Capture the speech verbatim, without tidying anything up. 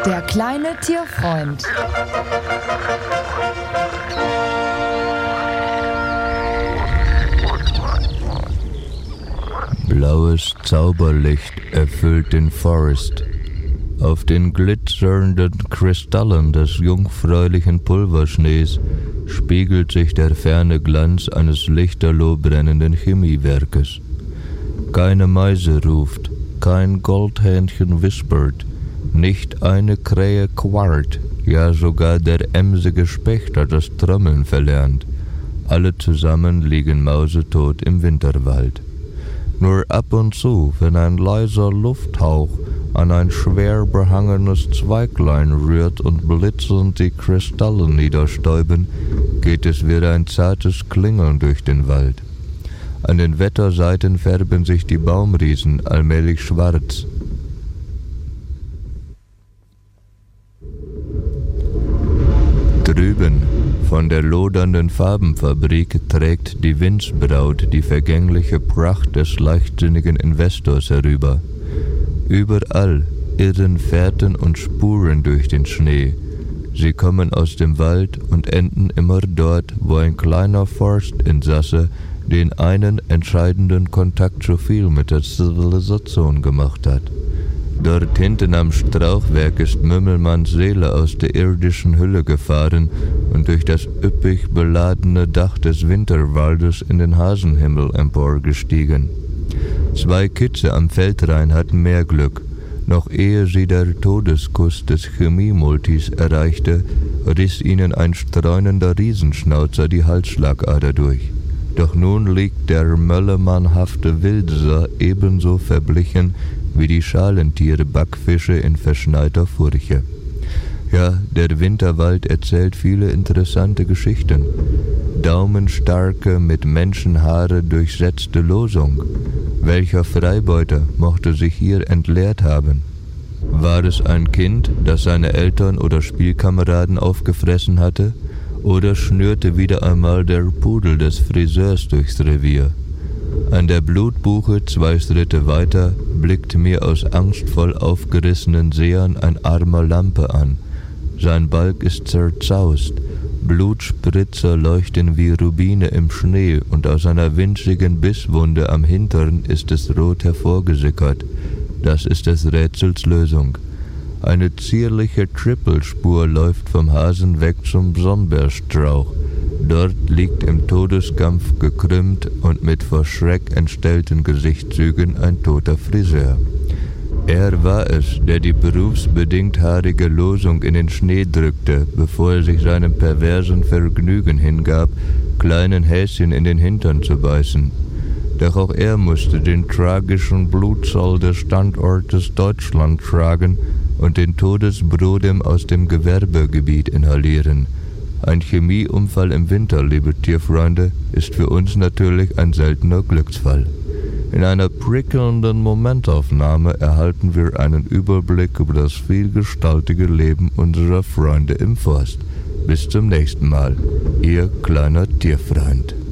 Der kleine Tierfreund. Blaues Zauberlicht erfüllt den Forst. Auf den glitzernden Kristallen des jungfräulichen Pulverschnees spiegelt sich der ferne Glanz eines lichterloh brennenden Chemiewerkes. Keine Meise ruft, kein Goldhähnchen wispert, nicht eine Krähe quarrt, ja sogar der emsige Specht hat das Trommeln verlernt. Alle zusammen liegen mausetot im Winterwald. Nur ab und zu, wenn ein leiser Lufthauch an ein schwer behangenes Zweiglein rührt und blitzend die Kristalle niederstäuben, geht es wie ein zartes Klingeln durch den Wald. An den Wetterseiten färben sich die Baumriesen allmählich schwarz. Drüben, von der lodernden Farbenfabrik, trägt die Windsbraut die vergängliche Pracht des leichtsinnigen Investors herüber. Überall irren Fährten und Spuren durch den Schnee. Sie kommen aus dem Wald und enden immer dort, wo ein kleiner Forstinsasse den einen entscheidenden Kontakt zu viel mit der Zivilisation gemacht hat. Dort hinten am Strauchwerk ist Mümmelmanns Seele aus der irdischen Hülle gefahren und durch das üppig beladene Dach des Winterwaldes in den Hasenhimmel emporgestiegen. Zwei Kitze am Feldrain hatten mehr Glück. Noch ehe sie der Todeskuss des Chemiemultis erreichte, riss ihnen ein streunender Riesenschnauzer die Halsschlagader durch. Doch nun liegt der möllemannhafte Wildeser ebenso verblichen wie die Schalentiere Backfische in verschneiter Furche. Ja, der Winterwald erzählt viele interessante Geschichten. Daumenstarke, mit Menschenhaare durchsetzte Losung. Welcher Freibeuter mochte sich hier entleert haben? War es ein Kind, das seine Eltern oder Spielkameraden aufgefressen hatte? Oder schnürte wieder einmal der Pudel des Friseurs durchs Revier? An der Blutbuche zwei Schritte weiter blickt mir aus angstvoll aufgerissenen Sehern ein armer Lampe an. Sein Balg ist zerzaust, Blutspritzer leuchten wie Rubine im Schnee und aus einer winzigen Bisswunde am Hintern ist es rot hervorgesickert. Das ist des Rätsels Lösung. Eine zierliche Trippelspur läuft vom Hasen weg zum Somberstrauch. Dort liegt im Todeskampf gekrümmt und mit vor Schreck entstellten Gesichtszügen ein toter Friseur. Er war es, der die berufsbedingt haarige Losung in den Schnee drückte, bevor er sich seinem perversen Vergnügen hingab, kleinen Häschen in den Hintern zu beißen. Doch auch er musste den tragischen Blutzoll des Standortes Deutschland tragen und den Todesbrodem aus dem Gewerbegebiet inhalieren. Ein Chemieunfall im Winter, liebe Tierfreunde, ist für uns natürlich ein seltener Glücksfall. In einer prickelnden Momentaufnahme erhalten wir einen Überblick über das vielgestaltige Leben unserer Freunde im Forst. Bis zum nächsten Mal, Ihr kleiner Tierfreund.